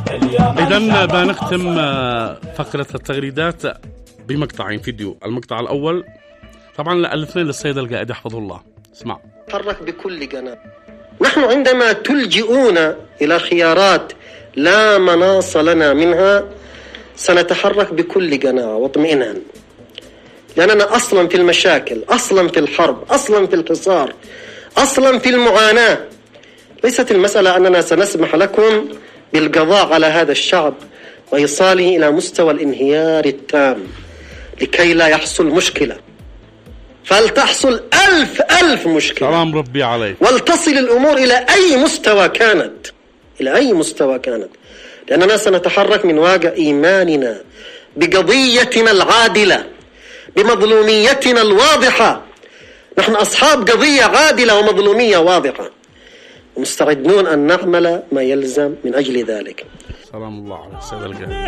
إذن بدنا نختم فقرة التغريدات بمقطعين فيديو. المقطع الأول طبعا الاثنين للسيد القائد يحفظه الله. اسمع. تحرك بكل جناح. نحن عندما تلجئون إلى خيارات لا مناص لنا منها سنتحرك بكل جناح واطمئنان، لأننا أصلا في المشاكل، أصلا في الحرب، أصلا في الحصار، أصلا في المعاناة. ليست المسألة أننا سنسمح لكم بالقضاء على هذا الشعب وإيصاله إلى مستوى الانهيار التام لكي لا يحصل مشكلة، فلتحصل ألف مشكلة. سلام ربي عليك. ولتصل الأمور إلى أي مستوى كانت، إلى أي مستوى كانت، لأننا سنتحرك من واقع إيماننا بقضيتنا العادلة، بمظلوميتنا الواضحة. نحن أصحاب قضية عادلة ومظلومية واضحة، ومستعدون أن نعمل ما يلزم من أجل ذلك. سلام الله على السيد القائد.